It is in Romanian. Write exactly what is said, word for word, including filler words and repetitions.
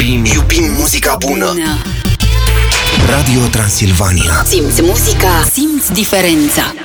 Iubim, iubim muzica bună. bună. Radio Transilvania. Simți muzica, simți diferența.